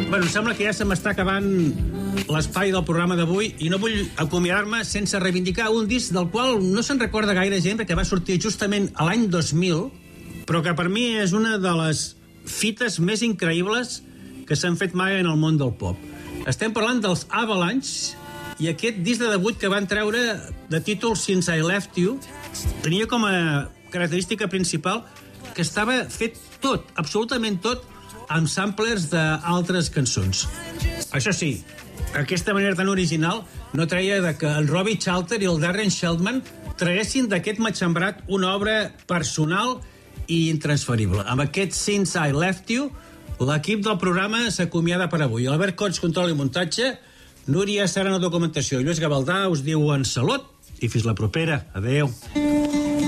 Bueno, sembla que ja se m'està acabant l'espai del programa d'avui i no vull acomiadar-me sense reivindicar un disc del qual no se'n recorda gaire gent perquè va sortir justament a l'any 2000, però que per mi és una de les fites més increïbles que s'han fet mai en el món del pop. Estem parlant dels Avalanche i aquest disc de debut que van treure de títol Since I Left You tenia com a característica principal que estava fet tot, absolutament tot, amb samplers d'altres cançons. Això sí, aquesta manera tan original no treia de que el Robbie Chalter i el Darren Sheldman traguessin d'aquest matxembrat una obra personal i intransferible. Amb aquest Since I Left You, l'equip del programa s'acomiada per avui. Albert Cots, control i muntatge, Núria Serrano, documentació, i Lluís Gavaldà us diuen salut i fins la propera. Adéu.